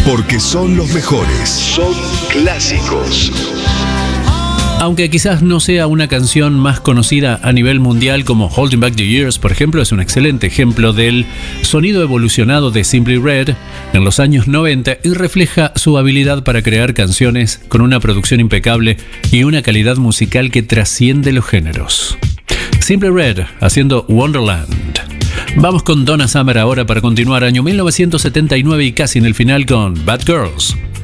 Porque son los mejores. Son clásicos. Aunque quizás no sea una canción más conocida a nivel mundial como Holding Back the Years, por ejemplo, es un excelente ejemplo del sonido evolucionado de Simply Red en los años 90 y refleja su habilidad para crear canciones con una producción impecable y una calidad musical que trasciende los géneros. Simply Red haciendo Wonderland. Vamos con Donna Summer ahora para continuar, año 1979 y casi en el final con Bad Girls.